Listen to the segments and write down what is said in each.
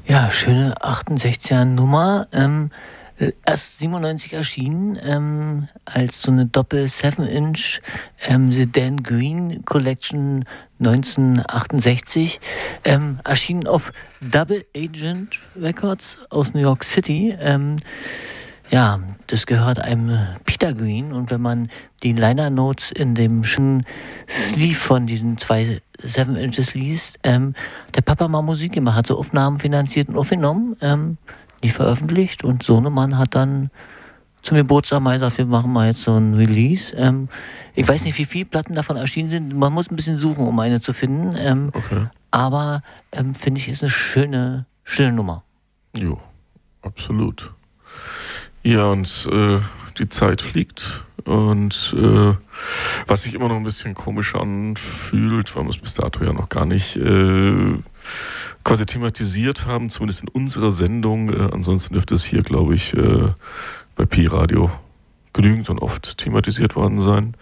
Ja, schöne 68er Nummer. Erst 97 erschienen, als so eine Doppel-7-Inch The Dan Green Collection 1968. Erschienen auf Double Agent Records aus New York City. Ja, das gehört einem Peter Green, und wenn man die Liner Notes in dem schönen Sleeve von diesen 2 7 Inches liest, der Papa mal Musik gemacht, hat so Aufnahmen finanziert und aufgenommen, nie veröffentlicht, und Sohnemann hat dann zum Geburtstag mal gesagt, wir machen mal jetzt so ein Release. Ich weiß nicht, wie viele Platten davon erschienen sind, man muss ein bisschen suchen, um eine zu finden, Okay. aber finde ich, ist eine schöne Nummer. Jo, absolut. Ja, und die Zeit fliegt, und was sich immer noch ein bisschen komisch anfühlt, weil wir es bis dato ja noch gar nicht quasi thematisiert haben, zumindest in unserer Sendung. Ansonsten dürfte es hier, glaube ich, bei Pi-Radio genügend und oft thematisiert worden sein.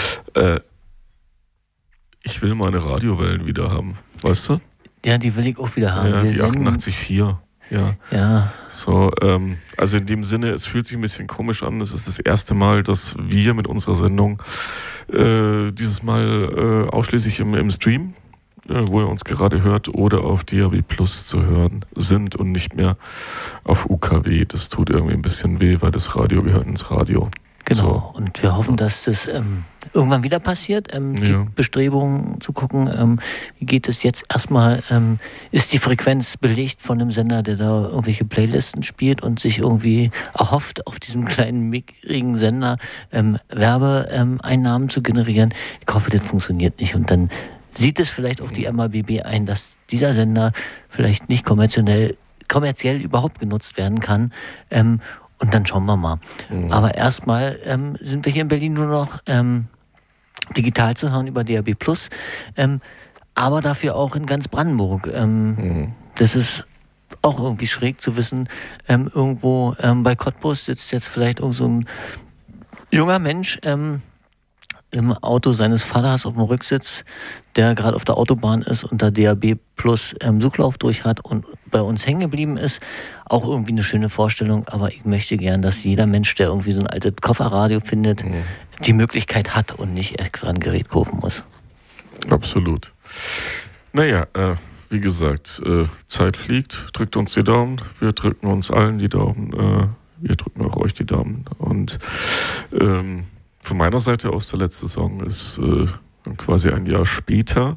Ich will meine Radiowellen wieder haben, weißt du? Ja, die will ich auch wieder haben. Ja, die 88,4. Ja. So, also in dem Sinne, es fühlt sich ein bisschen komisch an. Es ist das erste Mal, dass wir mit unserer Sendung dieses Mal ausschließlich im Stream, wo ihr uns gerade hört, oder auf DAB Plus zu hören sind und nicht mehr auf UKW. Das tut irgendwie ein bisschen weh, weil das Radio gehört ins Radio. Genau, so. Und wir hoffen, dass das irgendwann wieder passiert. Die Bestrebungen zu gucken, wie geht es jetzt erstmal, ist die Frequenz belegt von einem Sender, der da irgendwelche Playlisten spielt und sich irgendwie erhofft, auf diesem kleinen, mickrigen Sender Werbeeinnahmen zu generieren. Ich hoffe, das funktioniert nicht, und dann sieht es vielleicht auch die MABB ein, dass dieser Sender vielleicht nicht kommerziell überhaupt genutzt werden kann. Und dann schauen wir mal. Aber erstmal sind wir hier in Berlin nur noch digital zu hören über DAB+, aber dafür auch in ganz Brandenburg. Das ist auch irgendwie schräg zu wissen, irgendwo bei Cottbus sitzt jetzt vielleicht irgend so ein junger Mensch im Auto seines Vaters auf dem Rücksitz, der gerade auf der Autobahn ist und da DAB Plus Suchlauf durch hat und bei uns hängen geblieben ist. Auch irgendwie eine schöne Vorstellung, aber ich möchte gern, dass jeder Mensch, der irgendwie so ein altes Kofferradio findet, die Möglichkeit hat und nicht extra ein Gerät kaufen muss. Absolut. Naja, wie gesagt, Zeit fliegt, drückt uns die Daumen, wir drücken uns allen die Daumen, wir drücken auch euch die Daumen, und von meiner Seite aus, der letzte Song ist quasi ein Jahr später.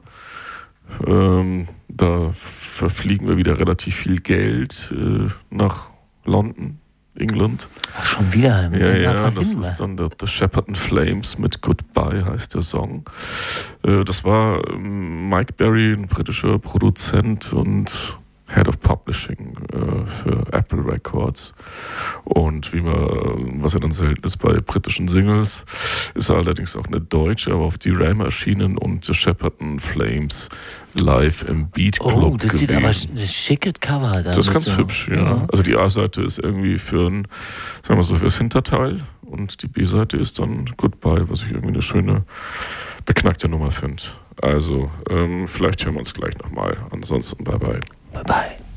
Da verfliegen wir wieder relativ viel Geld nach London, England. Ach, schon wieder? Ja, das ist dann The Shepperton Flames mit Goodbye heißt der Song. Das war Mike Berry, ein britischer Produzent und Head of Publishing für Apple Records. Und was ja dann selten ist bei britischen Singles, ist er allerdings auch eine deutsche, aber auf die RAM erschienen und The Shepperton Flames live im Beat Club das gewesen. sieht aber ein schickes Cover. Das ist ganz hübsch, ja. Also die A-Seite ist irgendwie fürs Hinterteil, und die B-Seite ist dann Goodbye, was ich irgendwie eine schöne, beknackte Nummer finde. Also, vielleicht hören wir uns gleich nochmal. Ansonsten, bye bye. Bye bye.